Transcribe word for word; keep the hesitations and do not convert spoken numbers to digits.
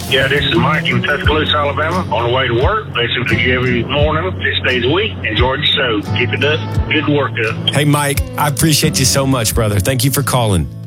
Yeah, this is Mike in Tuscaloosa, Alabama. On the way to work, listen to you every morning, six days a week. Enjoy the show. Keep it up. Good work up. Hey, Mike, I appreciate you so much, brother. Thank you for calling.